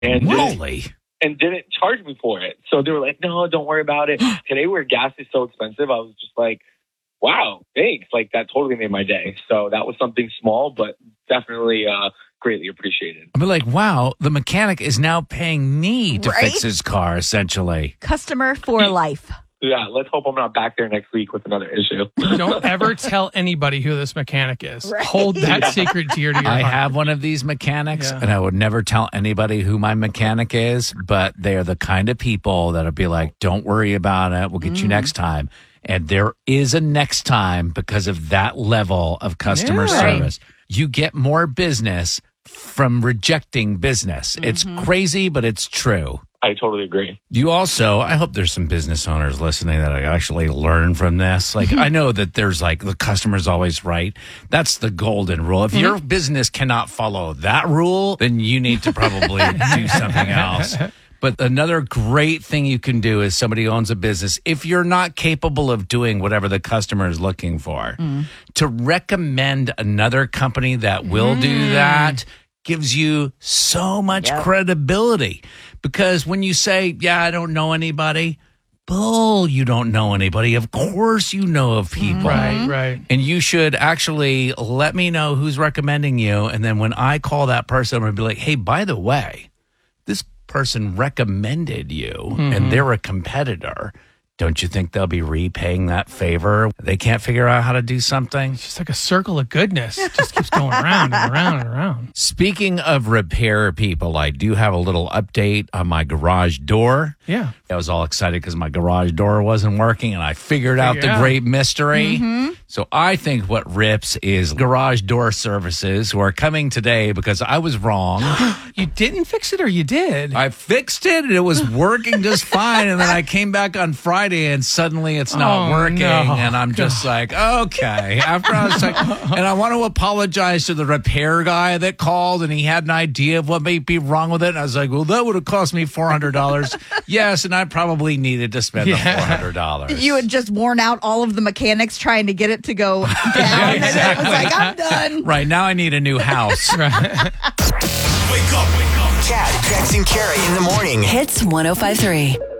and Really? and didn't charge me for it. So they were like, no, don't worry about it. Today where gas is so expensive, I was just like, wow, thanks. Like that totally made my day. So that was something small, but definitely greatly appreciated. I'd be like, wow, the mechanic is now paying me to Right? fix his car, essentially. Customer for life. Yeah, let's hope I'm not back there next week with another issue. Don't ever tell anybody who this mechanic is. Right. Hold that secret dear to your I heart. have one of these mechanics, Yeah. and I would never tell anybody who my mechanic is, but they are the kind of people that'll be like, don't worry about it. We'll get you next time. And there is a next time because of that level of customer Yeah. service. You get more business from rejecting business. It's crazy, but it's true. I totally agree. You also, I hope there's some business owners listening that I actually learn from this. Like, I know that there's like the customer's always right. That's the golden rule. If your business cannot follow that rule, then you need to probably do something else. But another great thing you can do is somebody owns a business. If you're not capable of doing whatever the customer is looking for, to recommend another company that will do that gives you so much credibility. Because when you say, yeah, I don't know anybody, bull, you don't know anybody. Of course you know of people. Right. And you should actually let me know who's recommending you. And then when I call that person, I'm going to be like, hey, by the way, this person recommended you and they're a competitor. Don't you think they'll be repaying that favor? They can't figure out how to do something? It's just like a circle of goodness. It just keeps going around and around and around. Speaking of repair people, I do have a little update on my garage door. Yeah. I was all excited because my garage door wasn't working and I figured out the Yeah. great mystery. So I think what rips is Garage Door Services, who are coming today because I was wrong. You didn't fix it or you did? I fixed it and it was working just fine. And then I came back on Friday and suddenly it's not Oh, working. no. And I'm just like, okay. After I was like, and I want to apologize to the repair guy that called and he had an idea of what may be wrong with it. And I was like, well, that would have cost me $400. Yes. And I probably needed to spend the $400. You had just worn out all of the mechanics trying to get it to go down. Exactly. And then it was like, I'm done. Right now I need a new house. Wake up. Chad, Jackson, Carrie in the morning. Hits 105.3.